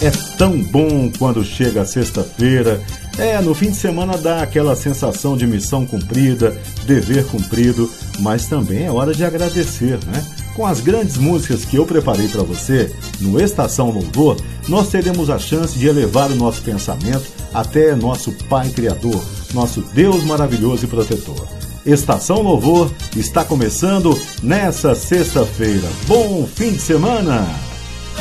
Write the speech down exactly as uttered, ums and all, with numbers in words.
É tão bom quando chega a sexta-feira. É, no fim de semana dá aquela sensação de missão cumprida, dever cumprido, mas também é hora de agradecer, né? Com as grandes músicas que eu preparei para você, no Estação Louvor, nós teremos a chance de elevar o nosso pensamento até nosso Pai Criador, nosso Deus maravilhoso e protetor. Estação Louvor está começando nessa sexta-feira. Bom fim de semana!